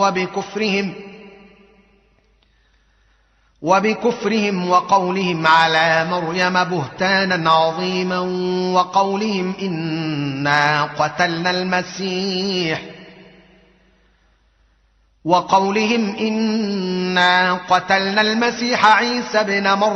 وبكفرهم وقولهم على مريم بهتانا عظيما، وقولهم إنا قتلنا المسيح عيسى ابن مريم